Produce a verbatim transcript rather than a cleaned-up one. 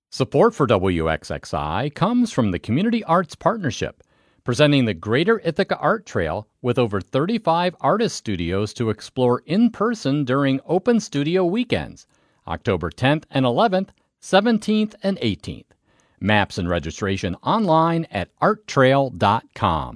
Support for W X X I comes from the Community Arts Partnership, presenting the Greater Ithaca Art Trail with over thirty-five artist studios to explore in person during Open Studio Weekends, October tenth and eleventh, seventeenth and eighteenth. Maps and registration online at art trail dot com.